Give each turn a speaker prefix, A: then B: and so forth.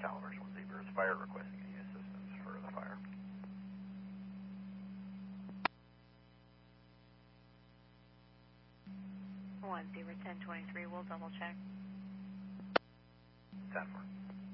A: Tower Marshal Zebra is fire requesting any assistance for the fire.
B: 1023, we'll double check.
A: 10-4.